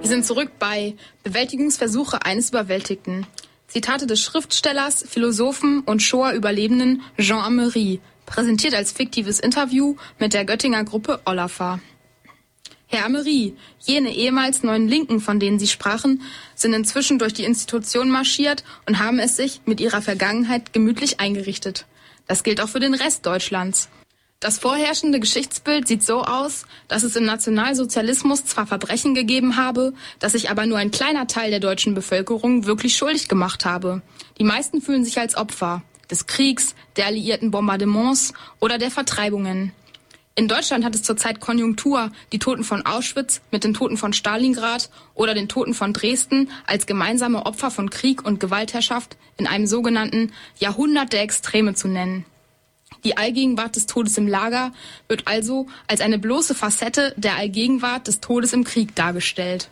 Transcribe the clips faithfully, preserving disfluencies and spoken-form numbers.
Wir sind zurück bei Bewältigungsversuche eines Überwältigten. Zitate des Schriftstellers, Philosophen und Shoah-Überlebenden Jean Amery, präsentiert als fiktives Interview mit der Göttinger Gruppe Olafar. Herr Amery, jene ehemals neuen Linken, von denen Sie sprachen, sind inzwischen durch die Institution marschiert und haben es sich mit ihrer Vergangenheit gemütlich eingerichtet. Das gilt auch für den Rest Deutschlands. Das vorherrschende Geschichtsbild sieht so aus, dass es im Nationalsozialismus zwar Verbrechen gegeben habe, dass sich aber nur ein kleiner Teil der deutschen Bevölkerung wirklich schuldig gemacht habe. Die meisten fühlen sich als Opfer des Kriegs, der alliierten Bombardements oder der Vertreibungen. In Deutschland hat es zurzeit Konjunktur, die Toten von Auschwitz mit den Toten von Stalingrad oder den Toten von Dresden als gemeinsame Opfer von Krieg und Gewaltherrschaft in einem sogenannten Jahrhundert der Extreme zu nennen. Die Allgegenwart des Todes im Lager wird also als eine bloße Facette der Allgegenwart des Todes im Krieg dargestellt.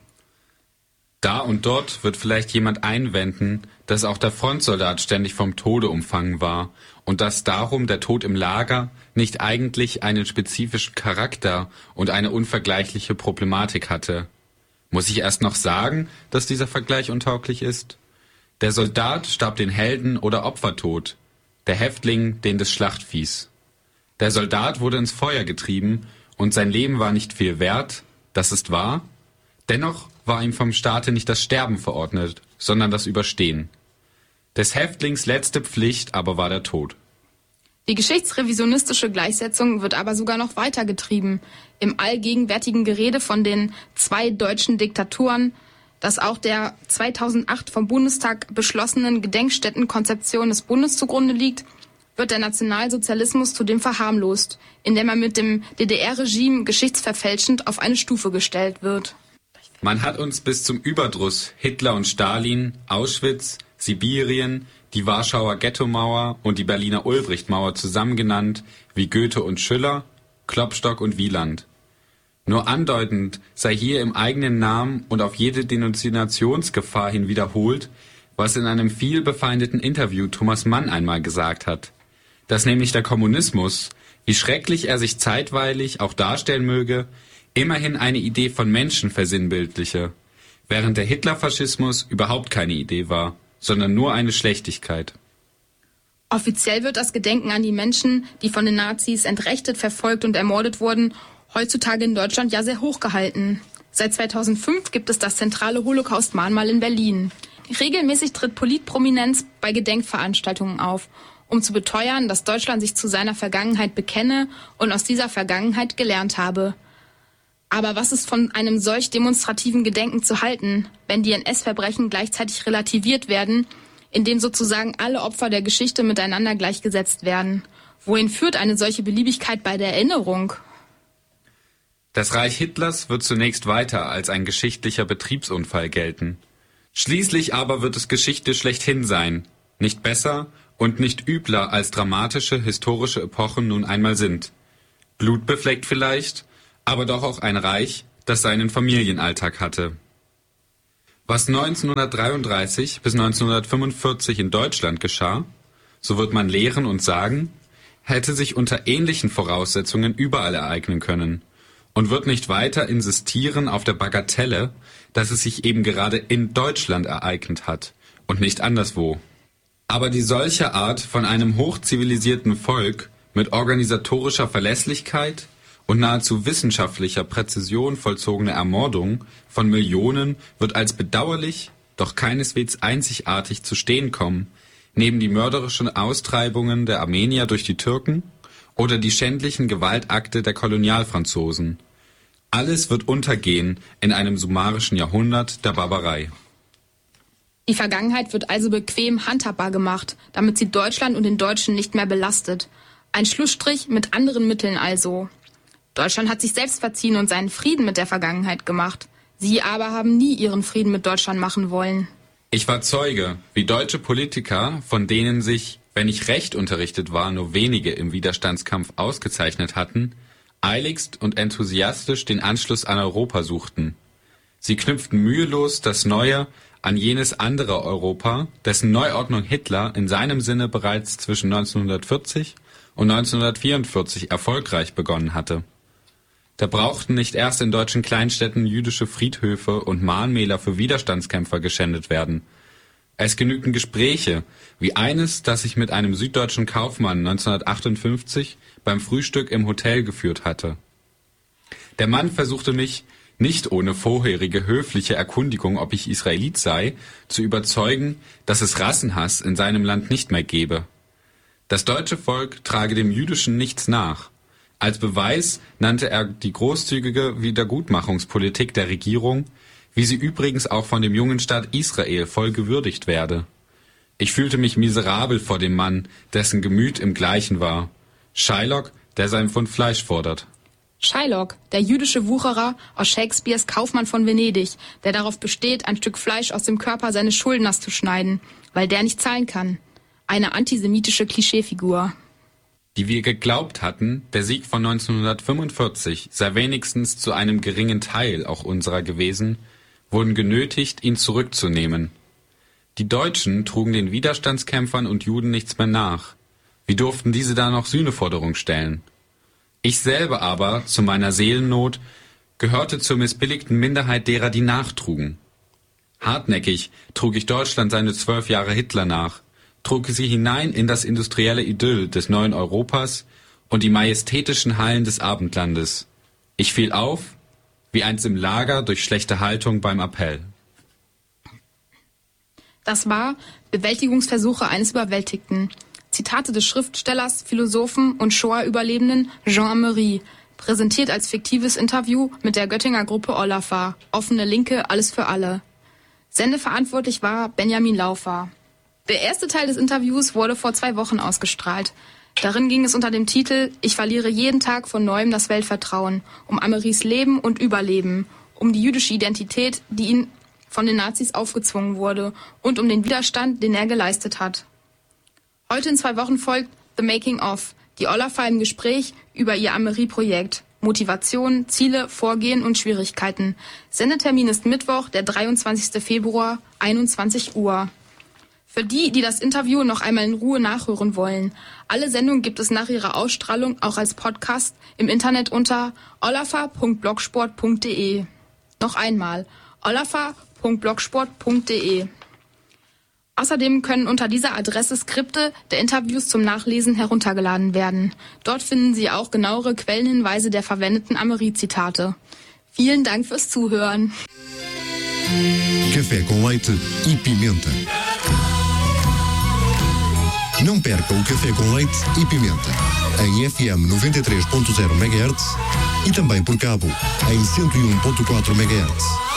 Da und dort wird vielleicht jemand einwenden, dass auch der Frontsoldat ständig vom Tode umfangen war und dass darum der Tod im Lager nicht eigentlich einen spezifischen Charakter und eine unvergleichliche Problematik hatte. Muss ich erst noch sagen, dass dieser Vergleich untauglich ist? Der Soldat starb den Helden- oder Opfertod, der Häftling den des Schlachtviehs. Der Soldat wurde ins Feuer getrieben und sein Leben war nicht viel wert, das ist wahr. Dennoch war ihm vom Staate nicht das Sterben verordnet, sondern das Überstehen. Des Häftlings letzte Pflicht aber war der Tod. Die geschichtsrevisionistische Gleichsetzung wird aber sogar noch weitergetrieben. Im allgegenwärtigen Gerede von den zwei deutschen Diktaturen, das auch der zweitausendacht vom Bundestag beschlossenen Gedenkstättenkonzeption des Bundes zugrunde liegt, wird der Nationalsozialismus zudem verharmlost, indem er mit dem D D R-Regime geschichtsverfälschend auf eine Stufe gestellt wird. Man hat uns bis zum Überdruss Hitler und Stalin, Auschwitz, Sibirien, die Warschauer Ghettomauer und die Berliner Ulbrichtmauer zusammengenannt, wie Goethe und Schiller, Klopstock und Wieland. Nur andeutend sei hier im eigenen Namen und auf jede Denunziationsgefahr hin wiederholt, was in einem vielbefeindeten Interview Thomas Mann einmal gesagt hat, dass nämlich der Kommunismus, wie schrecklich er sich zeitweilig auch darstellen möge, immerhin eine Idee von Menschen versinnbildliche, während der Hitlerfaschismus überhaupt keine Idee war, sondern nur eine Schlechtigkeit. Offiziell wird das Gedenken an die Menschen, die von den Nazis entrechtet, verfolgt und ermordet wurden, heutzutage in Deutschland ja sehr hoch gehalten. Seit zweitausendfünf gibt es das zentrale Holocaust-Mahnmal in Berlin. Regelmäßig tritt Politprominenz bei Gedenkveranstaltungen auf, um zu beteuern, dass Deutschland sich zu seiner Vergangenheit bekenne und aus dieser Vergangenheit gelernt habe. Aber was ist von einem solch demonstrativen Gedenken zu halten, wenn die N S-Verbrechen gleichzeitig relativiert werden, indem sozusagen alle Opfer der Geschichte miteinander gleichgesetzt werden? Wohin führt eine solche Beliebigkeit bei der Erinnerung? Das Reich Hitlers wird zunächst weiter als ein geschichtlicher Betriebsunfall gelten. Schließlich aber wird es Geschichte schlechthin sein, nicht besser und nicht übler als dramatische historische Epochen nun einmal sind. Blutbefleckt vielleicht, aber doch auch ein Reich, das seinen Familienalltag hatte. Was neunzehnhundertdreiunddreißig bis neunzehnhundertfünfundvierzig in Deutschland geschah, so wird man lehren und sagen, hätte sich unter ähnlichen Voraussetzungen überall ereignen können und wird nicht weiter insistieren auf der Bagatelle, dass es sich eben gerade in Deutschland ereignet hat und nicht anderswo. Aber die solche Art von einem hochzivilisierten Volk mit organisatorischer Verlässlichkeit und nahezu wissenschaftlicher Präzision vollzogene Ermordung von Millionen wird als bedauerlich, doch keineswegs einzigartig zu stehen kommen, neben die mörderischen Austreibungen der Armenier durch die Türken oder die schändlichen Gewaltakte der Kolonialfranzosen. Alles wird untergehen in einem summarischen Jahrhundert der Barbarei. Die Vergangenheit wird also bequem handhabbar gemacht, damit sie Deutschland und den Deutschen nicht mehr belastet. Ein Schlussstrich mit anderen Mitteln also. Deutschland hat sich selbst verziehen und seinen Frieden mit der Vergangenheit gemacht. Sie aber haben nie ihren Frieden mit Deutschland machen wollen. Ich war Zeuge, wie deutsche Politiker, von denen sich, wenn ich recht unterrichtet war, nur wenige im Widerstandskampf ausgezeichnet hatten, eiligst und enthusiastisch den Anschluss an Europa suchten. Sie knüpften mühelos das Neue an jenes andere Europa, dessen Neuordnung Hitler in seinem Sinne bereits zwischen neunzehnhundertvierzig und neunzehnhundertvierundvierzig erfolgreich begonnen hatte. Da brauchten nicht erst in deutschen Kleinstädten jüdische Friedhöfe und Mahnmäler für Widerstandskämpfer geschändet werden. Es genügten Gespräche, wie eines, das ich mit einem süddeutschen Kaufmann neunzehnhundertachtundfünfzig beim Frühstück im Hotel geführt hatte. Der Mann versuchte mich, nicht ohne vorherige höfliche Erkundigung, ob ich Israelit sei, zu überzeugen, dass es Rassenhass in seinem Land nicht mehr gebe. Das deutsche Volk trage dem Jüdischen nichts nach. Als Beweis nannte er die großzügige Wiedergutmachungspolitik der Regierung, wie sie übrigens auch von dem jungen Staat Israel voll gewürdigt werde. Ich fühlte mich miserabel vor dem Mann, dessen Gemüt im Gleichen war. Shylock, der sein Pfund Fleisch fordert. Shylock, der jüdische Wucherer aus Shakespeares Kaufmann von Venedig, der darauf besteht, ein Stück Fleisch aus dem Körper seines Schuldners zu schneiden, weil der nicht zahlen kann. Eine antisemitische Klischeefigur. Die wir geglaubt hatten, der Sieg von neunzehnhundertfünfundvierzig sei wenigstens zu einem geringen Teil auch unserer gewesen, wurden genötigt, ihn zurückzunehmen. Die Deutschen trugen den Widerstandskämpfern und Juden nichts mehr nach. Wie durften diese da noch Sühneforderung stellen? Ich selber aber, zu meiner Seelennot, gehörte zur missbilligten Minderheit derer, die nachtrugen. Hartnäckig trug ich Deutschland seine zwölf Jahre Hitler nach, trug sie hinein in das industrielle Idyll des neuen Europas und die majestätischen Hallen des Abendlandes. Ich fiel auf, wie einst im Lager durch schlechte Haltung beim Appell. Das war Bewältigungsversuche eines Überwältigten. Zitate des Schriftstellers, Philosophen und Shoah-Überlebenden Jean Amery, präsentiert als fiktives Interview mit der Göttinger Gruppe Olafar, offene Linke, alles für alle. Sendeverantwortlich war Benjamin Laufer. Der erste Teil des Interviews wurde vor zwei Wochen ausgestrahlt. Darin ging es unter dem Titel »Ich verliere jeden Tag von neuem das Weltvertrauen« um Amerys Leben und Überleben, um die jüdische Identität, die ihm von den Nazis aufgezwungen wurde, und um den Widerstand, den er geleistet hat. Heute in zwei Wochen folgt The Making of, die Olafar im Gespräch über ihr Amery-Projekt. Motivation, Ziele, Vorgehen und Schwierigkeiten. Sendetermin ist Mittwoch, der dreiundzwanzigster Februar, einundzwanzig Uhr. Für die, die das Interview noch einmal in Ruhe nachhören wollen, alle Sendungen gibt es nach ihrer Ausstrahlung auch als Podcast im Internet unter olafar punkt blogsport punkt de. Noch einmal, olafar punkt blogsport punkt de. Außerdem können unter dieser Adresse Skripte der Interviews zum Nachlesen heruntergeladen werden. Dort finden Sie auch genauere Quellenhinweise der verwendeten Amery-Zitate. Vielen Dank fürs Zuhören. Café com leite e pimenta. Não perca o Café com Leite e Pimenta, em F M noventa e três ponto zero megahertz e também por cabo, em cento e um ponto quatro megahertz.